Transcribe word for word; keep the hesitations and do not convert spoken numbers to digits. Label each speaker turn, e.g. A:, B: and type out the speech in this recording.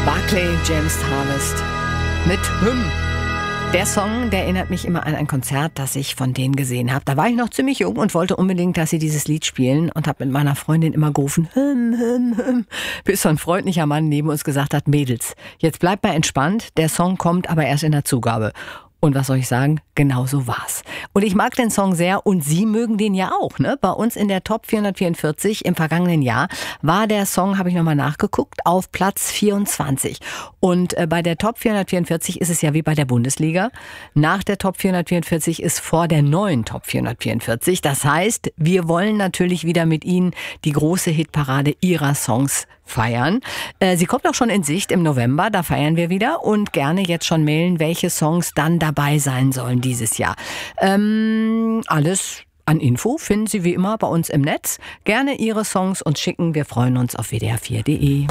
A: Barclay James Harvest mit Hymn. Der Song, der erinnert mich immer an ein Konzert, das ich von denen gesehen habe. Da war ich noch ziemlich jung und wollte unbedingt, dass sie dieses Lied spielen und habe mit meiner Freundin immer gerufen, Hym, Hym, Hym, bis so ein freundlicher Mann neben uns gesagt hat, Mädels, jetzt bleibt mal entspannt, der Song kommt aber erst in der Zugabe. Und was soll ich sagen? Genau so war's. Und ich mag den Song sehr und Sie mögen den ja auch, ne? Bei uns in der Top vierhundertvierundvierzig im vergangenen Jahr war der Song, habe ich nochmal nachgeguckt, auf Platz vierundzwanzig. Und äh, bei der Top vierhundertvierundvierzig ist es ja wie bei der Bundesliga. Nach der Top vierhundertvierundvierzig ist vor der neuen Top vierhundertvierundvierzig. Das heißt, wir wollen natürlich wieder mit Ihnen die große Hitparade Ihrer Songs feiern. Äh, sie kommt auch schon in Sicht im November, da feiern wir wieder und gerne jetzt schon mailen, welche Songs dann dabei sein sollen dieses Jahr. Ähm, alles an Info finden Sie wie immer bei uns im Netz. Gerne Ihre Songs uns schicken, wir freuen uns auf w d r vier punkt d e.